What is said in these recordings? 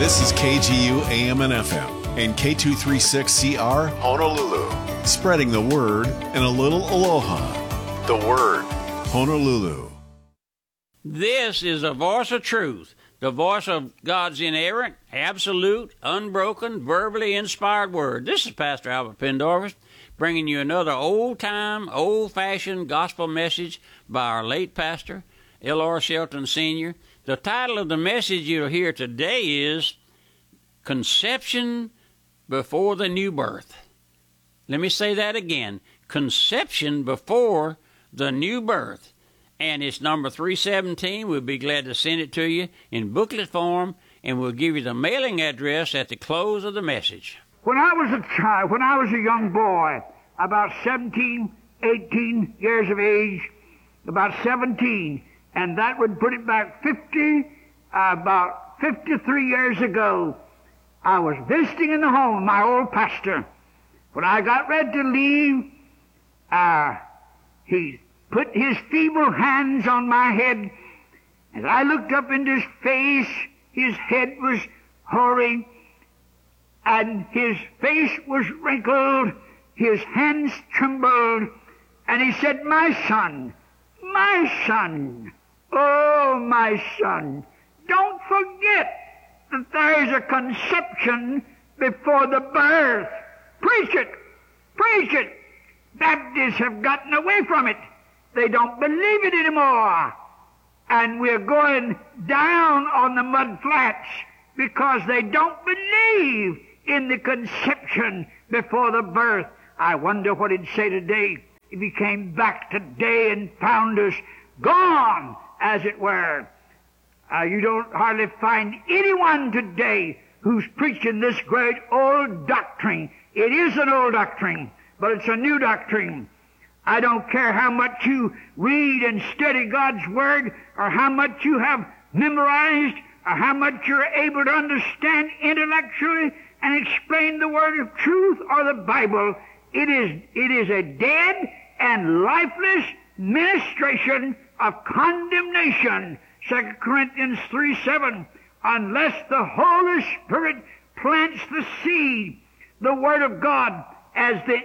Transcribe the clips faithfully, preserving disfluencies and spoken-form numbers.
This is K G U A M and F M and K two thirty-six C R Honolulu. Spreading the word and a little aloha. The word, Honolulu. This is the voice of truth, the voice of God's inerrant, absolute, unbroken, verbally inspired word. This is Pastor Albert Pendorf, bringing you another old-time, old-fashioned gospel message by our late pastor, L R Shelton Senior The title of the message you'll hear today is Conception Before the New Birth. Let me say that again. Conception Before the New Birth. And it's number three seventeen. We'll be glad to send it to you in booklet form, and we'll give you the mailing address at the close of the message. When I was a child, when I was a young boy, about seventeen, eighteen years of age, about seventeen, and that would put it back fifty, uh, about fifty-three years ago, I was visiting in the home of my old pastor. When I got ready to leave, uh, he put his feeble hands on my head. As I looked up into his face, his head was hoary, and his face was wrinkled, his hands trembled, and he said, "My son, my son, oh, my son, don't forget that there is a conception before the birth. Preach it, preach it." Baptists have gotten away from it. They don't believe it anymore. And we're going down on the mud flats because they don't believe in the conception before the birth. I wonder what he'd say today if he came back today and found us gone, as it were. Uh, you don't hardly find anyone today who's preaching this great old doctrine. It is an old doctrine, but it's a new doctrine. I don't care how much you read and study God's Word, or how much you have memorized, or how much you're able to understand intellectually and explain the Word of truth or the Bible. It is, it is a dead and lifeless ministration of condemnation. Second Corinthians three seven. Unless the Holy Spirit plants the seed, the Word of God, as the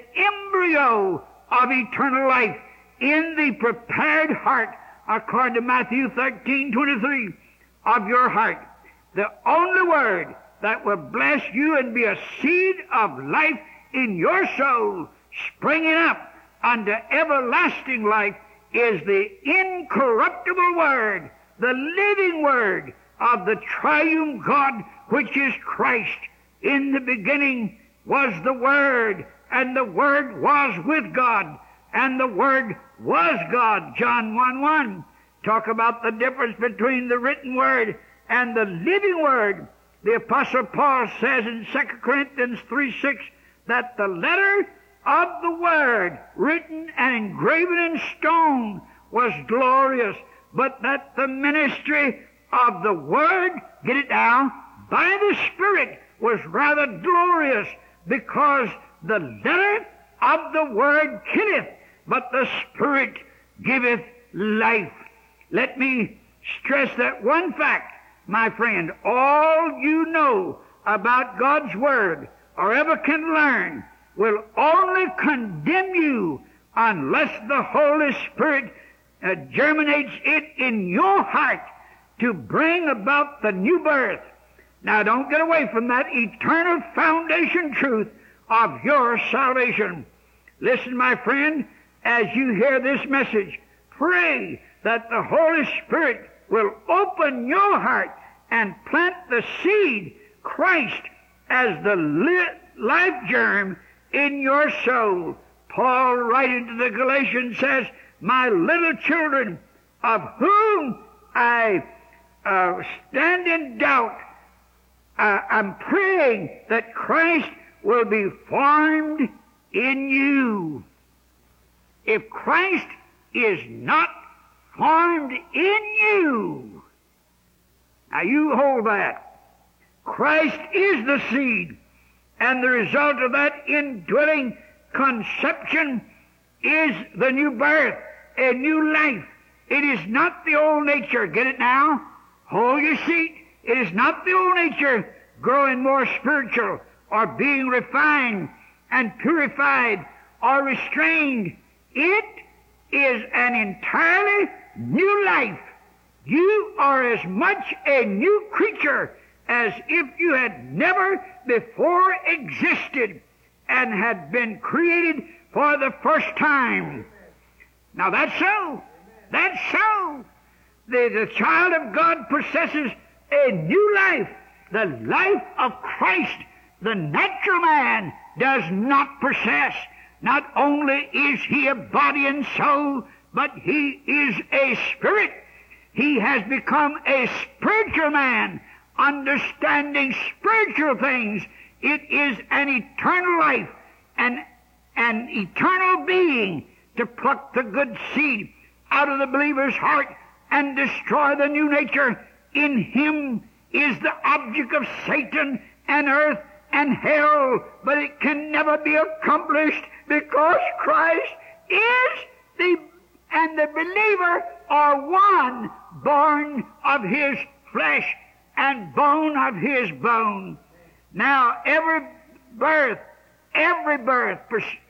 embryo of eternal life in the prepared heart, according to Matthew thirteen twenty-three, of your heart. The only word that will bless you and be a seed of life in your soul, springing up unto everlasting life, is the incorruptible word, the living word of the triune God, which is Christ. In the beginning was the Word, and the Word was with God, and the Word was God. John one one. Talk about the difference between the written Word and the living Word. The Apostle Paul says in Second Corinthians three six that the letter of the Word, written and engraven in stone, was glorious, but that the ministry of the Word, get it down, by the Spirit, was rather glorious, because the letter of the Word killeth, but the Spirit giveth life. Let me stress that one fact, my friend. All you know about God's Word, or ever can learn, will only condemn you unless the Holy Spirit uh, germinates it in your heart to bring about the new birth. Now, don't get away from that eternal foundation truth of your salvation. Listen, my friend, as you hear this message, pray that the Holy Spirit will open your heart and plant the seed, Christ, as the li- life germ in your soul. Paul, writing to the Galatians, says, "My little children, of whom I uh, stand in doubt, uh, I'm praying that Christ will be formed in you." If Christ is not formed in you, now you hold that. Christ is the seed, and the result of that indwelling conception is the new birth, a new life. It is not the old nature. Get it now? Hold your seat. It is not the old nature growing more spiritual, or being refined and purified or restrained. It is an entirely new life. You are as much a new creature as if you had never before existed and had been created for the first time. Now that's so. That's so. The, the child of God possesses a new life, the life of Christ. The natural man does not possess. Not only is he a body and soul, but he is a spirit. He has become a spiritual man, understanding spiritual things. It is an eternal life, and an eternal being to pluck the good seed out of the believer's heart and destroy the new nature. In him is the object of Satan and earth and hell, but it can never be accomplished because Christ is the, and the believer are one, born of his flesh and bone of his bone. Now, every birth, every birth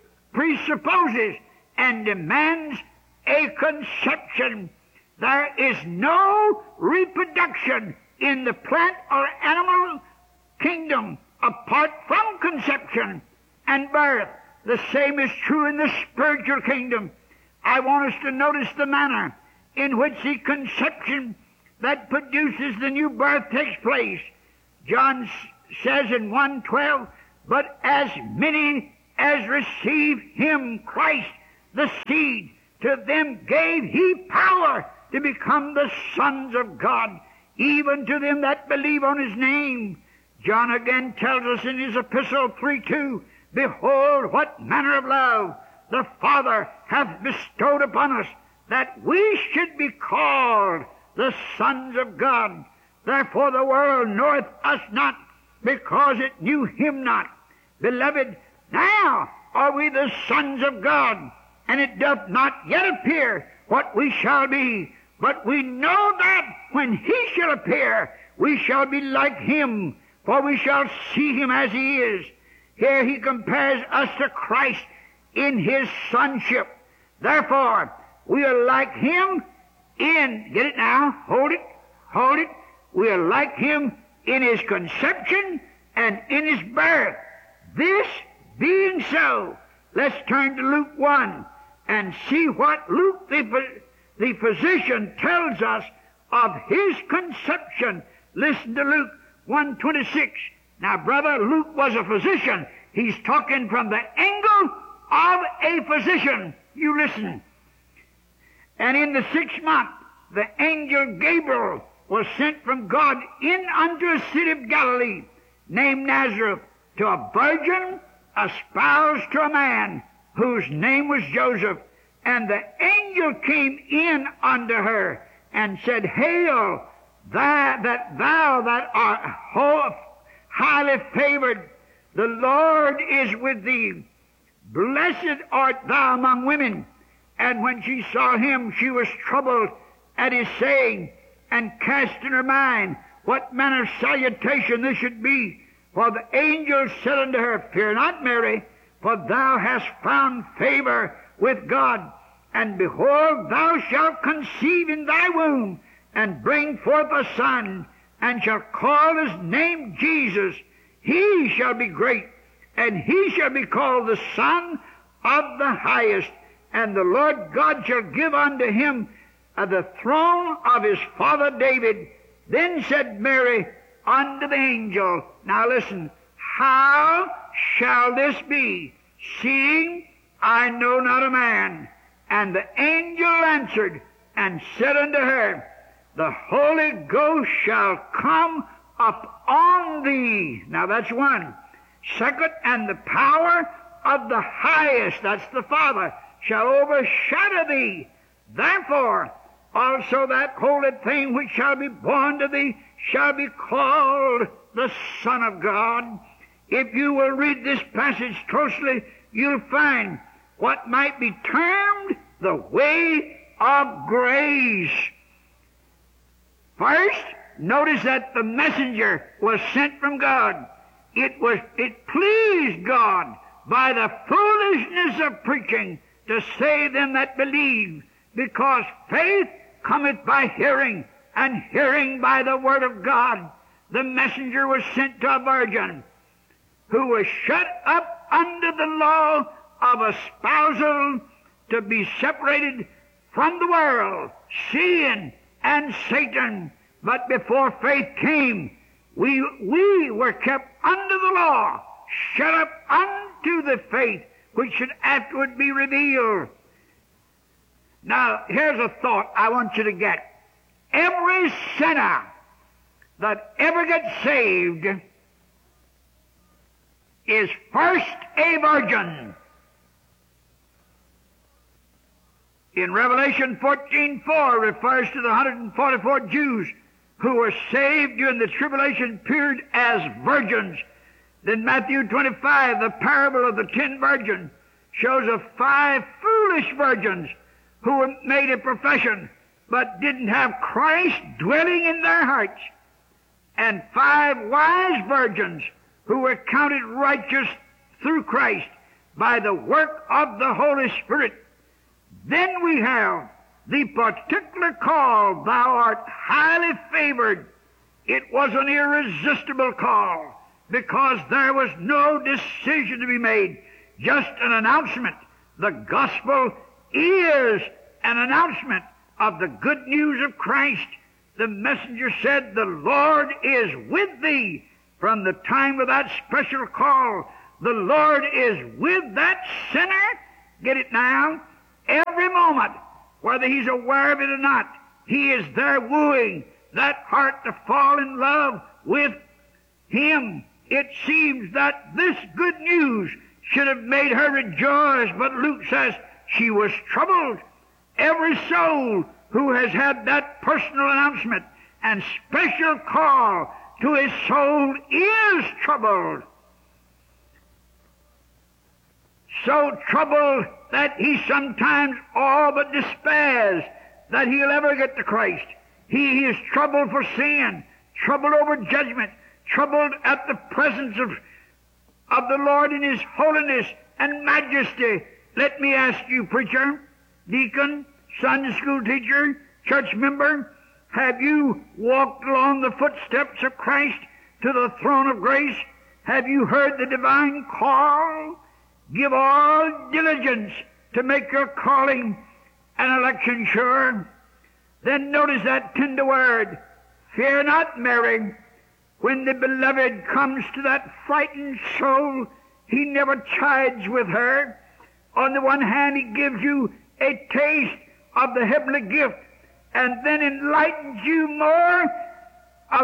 presupposes and demands a conception. There is no reproduction in the plant or animal kingdom apart from conception and birth. The same is true in the spiritual kingdom. I want us to notice the manner in which the conception that produces the new birth takes place. John says in one twelve, but as many as receive him, Christ, the seed, to them gave he power to become the sons of God, even to them that believe on his name. John again tells us in his epistle three two, behold, what manner of love the Father hath bestowed upon us, that we should be called the sons of God. Therefore the world knoweth us not, because it knew him not. Beloved, now are we the sons of God, and it doth not yet appear what we shall be. But we know that when he shall appear, we shall be like him, for we shall see him as he is. Here he compares us to Christ in his sonship. Therefore, we are like him in, get it now, hold it, hold it. We are like him in his conception and in his birth. This being so, let's turn to Luke one and see what Luke the, the physician tells us of his conception. Listen to Luke one twenty-six. Now, brother, Luke was a physician. He's talking from the angle of a physician. You listen. And in the sixth month, the angel Gabriel was sent from God in unto a city of Galilee, named Nazareth, to a virgin espoused to a man whose name was Joseph. And the angel came in unto her and said, Hail, thou that thou that art highly favored, the Lord is with thee. Blessed art thou among women. And when she saw him, she was troubled at his saying, and cast in her mind what manner of salutation this should be. For the angel said unto her, Fear not, Mary, for thou hast found favor with God. And behold, thou shalt conceive in thy womb, and bring forth a son, and shall call his name Jesus. He shall be great, and he shall be called the Son of the Highest. And the Lord God shall give unto him uh, the throne of his father David. Then said Mary unto the angel, now listen, how shall this be, seeing I know not a man? And the angel answered and said unto her, the Holy Ghost shall come upon thee. Now that's one. Second, and the power of the Highest, that's the Father, shall overshadow thee. Therefore, also that holy thing which shall be born to thee shall be called the Son of God. If you will read this passage closely, you'll find what might be termed the way of grace. First, Notice that the messenger was sent from God. It was, it pleased God by the foolishness of preaching to save them that believe, because faith cometh by hearing, and hearing by the word of God. The messenger was sent to a virgin who was shut up under the law of espousal to be separated from the world, sin and Satan. But before faith came, we, we were kept under the law, shut up unto the faith which should afterward be revealed. Now, here's a thought I want you to get. Every sinner that ever gets saved is first a virgin. In Revelation fourteen four refers to the one hundred forty-four Jews who were saved during the tribulation period as virgins. Then Matthew twenty-five, the parable of the ten virgins, shows of five foolish virgins who were made a profession but didn't have Christ dwelling in their hearts, and five wise virgins who were counted righteous through Christ by the work of the Holy Spirit. Then we have the particular call, thou art highly favored. It was an irresistible call, because there was no decision to be made, just an announcement. The gospel is an announcement of the good news of Christ. The messenger said, the Lord is with thee. From the time of that special call, the Lord is with that sinner. Get it now? Every moment, whether he's aware of it or not, he is there wooing that heart to fall in love with him. It seems that this good news should have made her rejoice, but Luke says she was troubled. Every soul who has had that personal announcement and special call to his soul is troubled. So troubled that he sometimes all but despairs that he'll ever get to Christ. He is troubled for sin, troubled over judgment, troubled at the presence of, of the Lord in his holiness and majesty. Let me ask you, preacher, deacon, Sunday school teacher, church member, have you walked along the footsteps of Christ to the throne of grace? Have you heard the divine call? Give all diligence to make your calling and election sure. Then notice that tender word, fear not, Mary. When the beloved comes to that frightened soul, he never chides with her. On the one hand, he gives you a taste of the heavenly gift, and then enlightens you more of,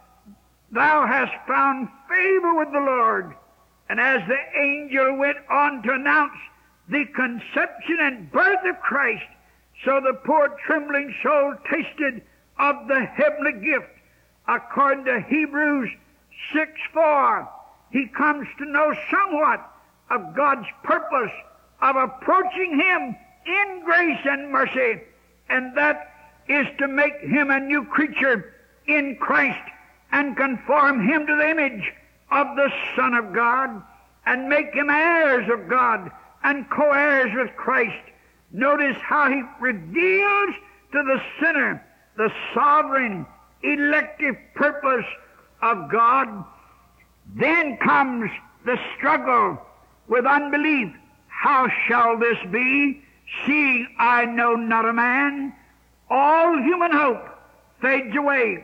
thou hast found favor with the Lord. And as the angel went on to announce the conception and birth of Christ, so the poor trembling soul tasted of the heavenly gift. According to Hebrews six four, he comes to know somewhat of God's purpose of approaching him in grace and mercy, and that is to make him a new creature in Christ and conform him to the image of the Son of God and make him heirs of God and co-heirs with Christ. Notice how he reveals to the sinner the sovereign elective purpose of God. Then comes the struggle with unbelief. How shall this be, seeing I know not a man? All human hope fades away.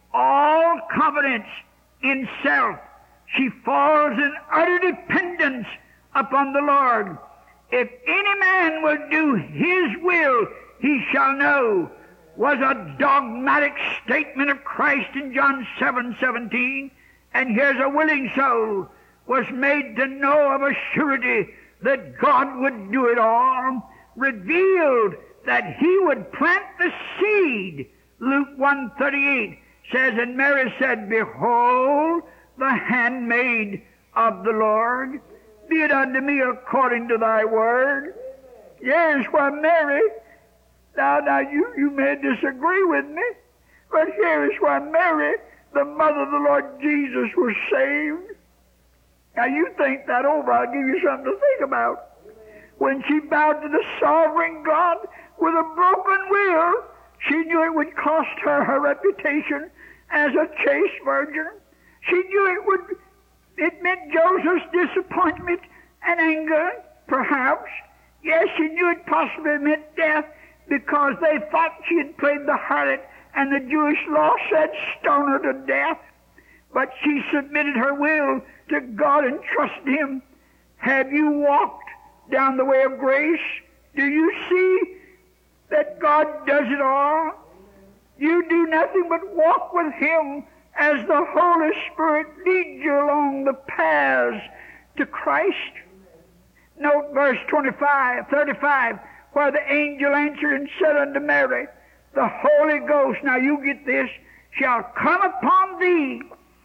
All confidence in self. She falls in utter dependence upon the Lord. If any man will do his will, he shall know, was a dogmatic statement of Christ in John seven seventeen. And here's a willing soul was made to know of a surety that God would do it all, revealed that he would plant the seed. Luke one thirty-eight says, and Mary said, behold, the handmaid of the Lord, be it unto me according to thy word. Yes, why, Mary, now, now you, you may disagree with me, But here is why Mary, the mother of the Lord Jesus, was saved. Now you think that over, I'll give you something to think about. When she bowed to the sovereign God with a broken will, she knew it would cost her her reputation as a chaste virgin. She knew it would, it meant Joseph's disappointment and anger, perhaps. Yes, she knew it possibly meant death because they thought she had played the harlot and the Jewish law said stone her to death. But she submitted her will to God and trusted Him. Have you walked down the way of grace? Do you see that God does it all? You do nothing but walk with Him as the Holy Spirit leads you along the paths to Christ. Note verse twenty-five, thirty-five, where the angel answered and said unto Mary, the Holy Ghost, now you get this, shall come upon thee,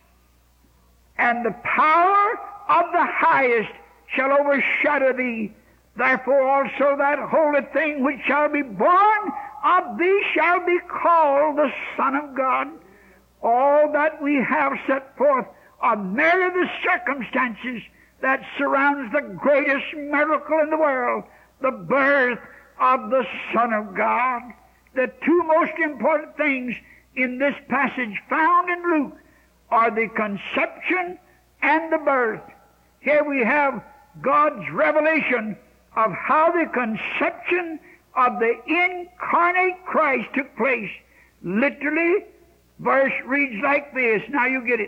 and the power of the highest shall overshadow thee. Therefore also that holy thing which shall be born of thee shall be called the Son of God. All that we have set forth are merely the circumstances that surrounds the greatest miracle in the world, the birth of the Son of God. The two most important things in this passage found in Luke are the conception and the birth. Here we have God's revelation of how the conception of the incarnate Christ took place. Literally, verse reads like this. Now you get it.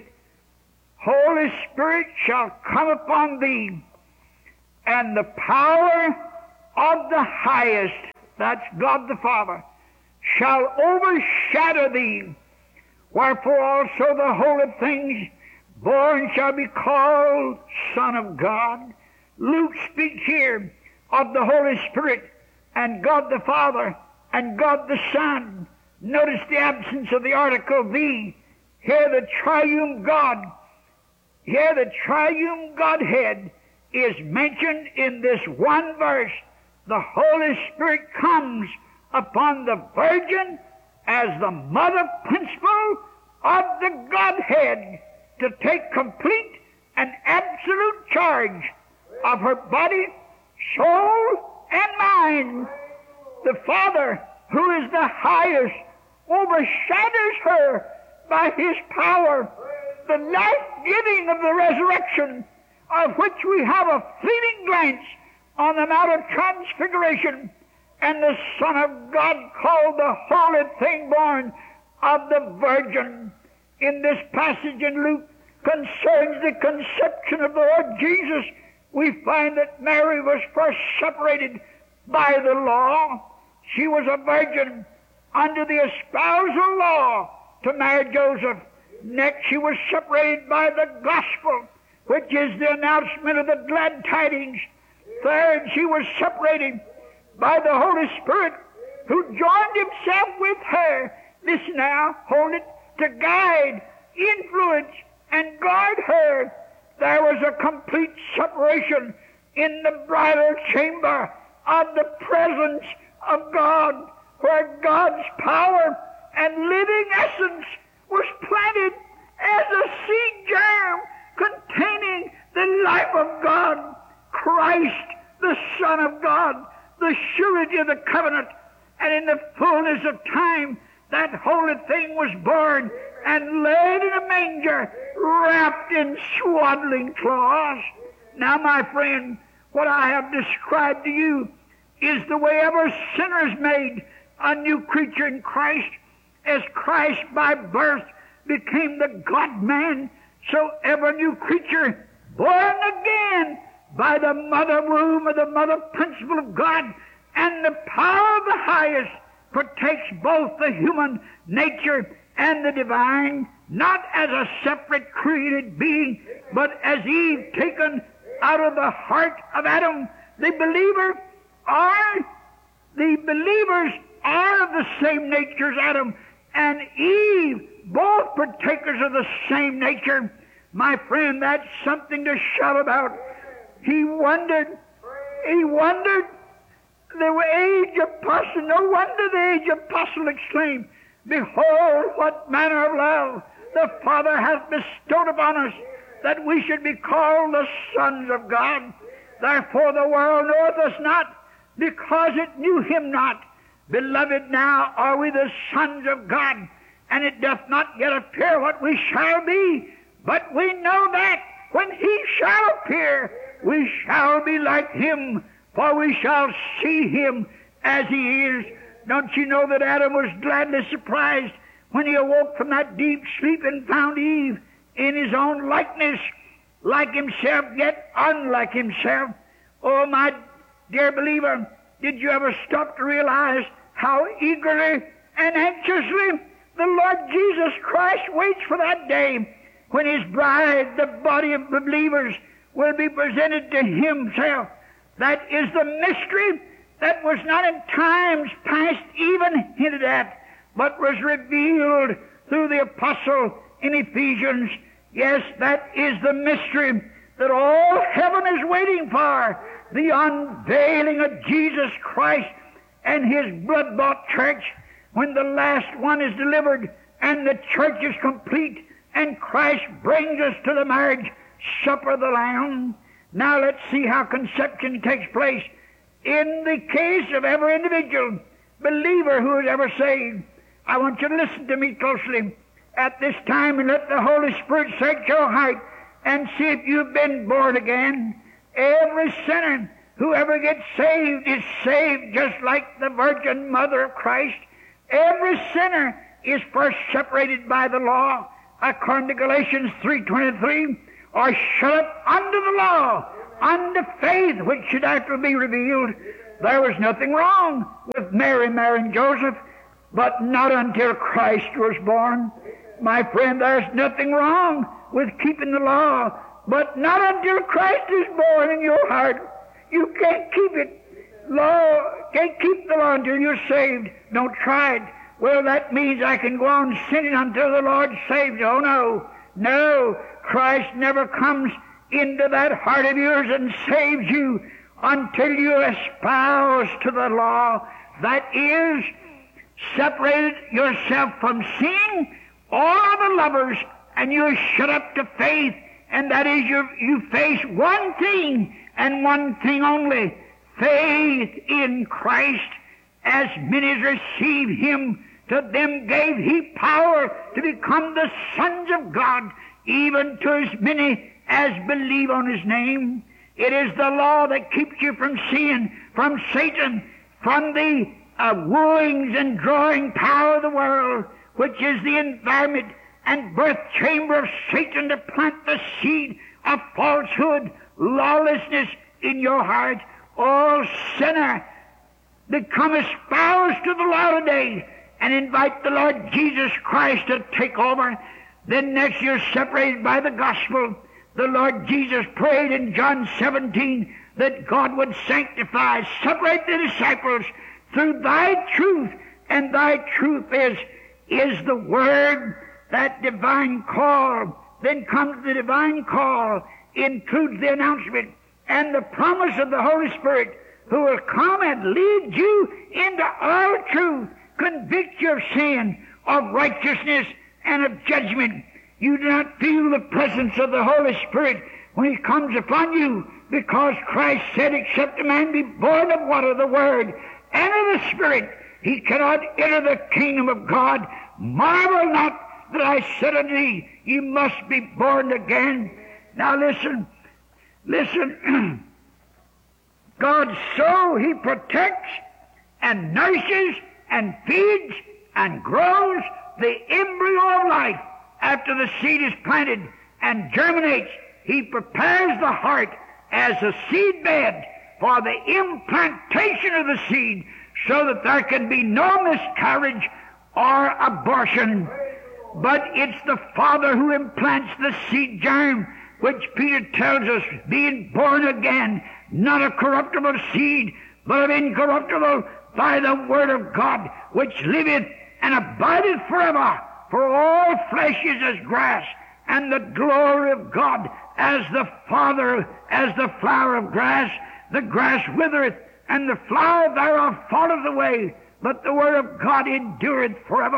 Holy Spirit shall come upon thee, and the power of the highest, that's God the Father, shall overshadow thee. Wherefore also the holy things born shall be called Son of God. Luke speaks here of the Holy Spirit and God the Father and God the Son. Notice the absence of the article the. Here the triune God, here the triune Godhead is mentioned in this one verse. The Holy Spirit comes upon the Virgin as the mother principle of the Godhead to take complete and absolute charge of her body, soul, and mind. The Father, who is the highest, overshadows her by His power. The life-giving of the resurrection, of which we have a fleeting glance on the Mount of Transfiguration, and the Son of God called the holy thing born of the Virgin. In this passage in Luke concerns the conception of the Lord Jesus, we find that Mary was first separated by the law. She was a virgin under the espousal law to marry Joseph. Next, she was separated by the gospel, which is the announcement of the glad tidings. Third, she was separated by the Holy Spirit, who joined Himself with her. Listen now, hold it, to guide, influence, and guard her. There was a complete separation in the bridal chamber of the presence of God, where God's power and living essence was planted as a seed germ containing the life of God, Christ, the Son of God, the surety of the covenant. And in the fullness of time, that holy thing was born and laid in a manger, wrapped in swaddling cloths. Now, my friend, what I have described to you is the way ever sinner is made a new creature in Christ. As Christ by birth became the God-man, so ever new creature, born again by the mother womb of the mother principle of God and the power of the highest, partakes both the human nature and the divine, not as a separate created being, but as Eve taken out of the heart of Adam. The believer are, the believers are of the same nature as Adam and Eve, both partakers of the same nature. My friend, that's something to shout about. He wondered, he wondered, the age apostle, no wonder the age apostle exclaimed, Behold, what manner of love the Father hath bestowed upon us, that we should be called the sons of God. Therefore the world knoweth us not, because it knew him not. Beloved, now are we the sons of God, and it doth not yet appear what we shall be. But we know that when he shall appear, we shall be like him, for we shall see him as he is. Don't you know that Adam was gladly surprised when he awoke from that deep sleep and found Eve in his own likeness, like himself, yet unlike himself? Oh, my dear believer, did you ever stop to realize how eagerly and anxiously the Lord Jesus Christ waits for that day when his bride, the body of believers, will be presented to himself? That is the mystery that was not in times past even hinted at, but was revealed through the apostle in Ephesians. Yes, that is the mystery that all heaven is waiting for, the unveiling of Jesus Christ and his blood-bought church. When the last one is delivered and the church is complete and Christ brings us to the marriage supper of the Lamb. Now let's see how conception takes place in the case of every individual believer who is ever saved. I want you to listen to me closely at this time and let the Holy Spirit search your heart and see if you've been born again. Every sinner who ever gets saved is saved just like the Virgin Mother of Christ. Every sinner is first separated by the law, according to Galatians three twenty-three, or shut up under the law, unto faith which should after be revealed. There was nothing wrong with Mary marrying Joseph, but not until Christ was born. My friend, there's nothing wrong with keeping the law, but not until Christ is born in your heart. You can't keep it. Law, can't keep the law until you're saved. Don't try it. Well, that means I can go on sinning until the Lord saves. Oh, no. No. Christ never comes into that heart of yours and saves you until you espouse to the law. That is, separate yourself from sin, all the lovers, and you shut up to faith. And that is, you, you face one thing and one thing only, faith in Christ. As many as receive him, to them gave he power to become the sons of God, even to as many as believe on his name. It is the law that keeps you from sin, from Satan, from the uh, wooings and drawing power of the world, which is the environment and birth chamber of Satan to plant the seed of falsehood, lawlessness in your heart. Oh, sinner, become espoused to the law today and invite the Lord Jesus Christ to take over. Then next you're separated by the gospel. The Lord Jesus prayed in John seventeen that God would sanctify, separate the disciples through thy truth, and thy truth is, is the word. That divine call. Then comes the divine call, includes the announcement and the promise of the Holy Spirit, who will come and lead you into all truth, convict you of sin, of righteousness, and of judgment. You do not feel the presence of the Holy Spirit when he comes upon you, because Christ said, except a man be born of water, the Word, and of the Spirit, he cannot enter the kingdom of God. Marvel not that I said unto thee, ye must be born again. Now listen, listen. God so he protects and nourishes and feeds and grows the embryo of life after the seed is planted and germinates. He prepares the heart as a seed bed for the implantation of the seed, so that there can be no miscarriage or abortion. But it's the Father who implants the seed germ, which Peter tells us, being born again, not of corruptible seed, but of incorruptible, by the word of God, which liveth and abideth forever. For all flesh is as grass, and the glory of God as the Father, as the flower of grass. The grass withereth, and the flower thereof falleth away, but the word of God endureth forever.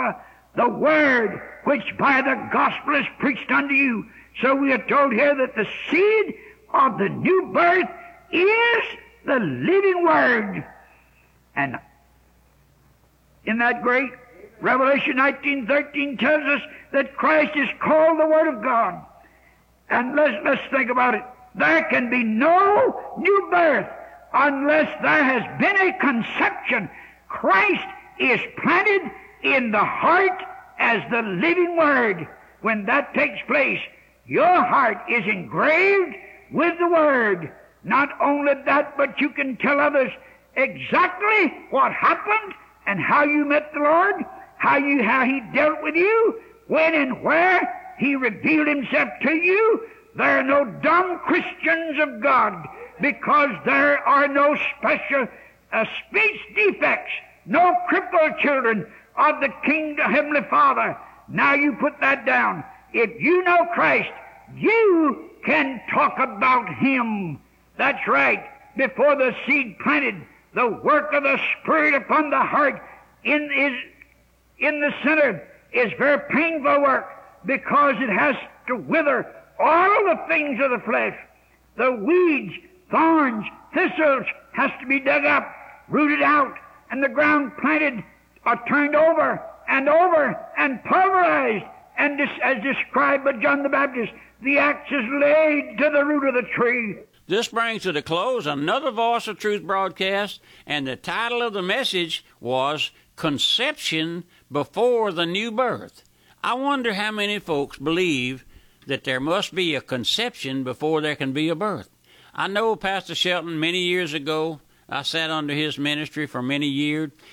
the word which by the gospel is preached unto you. So we are told here that the seed of the new birth is the living word. And in that great Revelation nineteen thirteen tells us that Christ is called the Word of God. And let's, let's think about it. There can be no new birth unless there has been a conception. Christ is planted in the heart as the living Word. When that takes place, your heart is engraved with the Word. Not only that, but you can tell others exactly what happened and how you met the Lord, how you how He dealt with you, when and where He revealed Himself to you. There are no dumb Christians of God, because there are no special uh, speech defects, no crippled children of the King, the Heavenly Father. Now you put that down. If you know Christ, you can talk about Him. That's right. Before the seed planted, the work of the Spirit upon the heart in is in the center is very painful work, because it has to wither all the things of the flesh. The weeds, thorns, thistles has to be dug up, rooted out, and the ground planted are turned over and over and pulverized. And this, as described by John the Baptist, the axe is laid to the root of the tree. This brings to the close another Voice of Truth broadcast, and the title of the message was Conception Before the New Birth. I wonder how many folks believe that there must be a conception before there can be a birth. I know Pastor Shelton many years ago, I sat under his ministry for many years.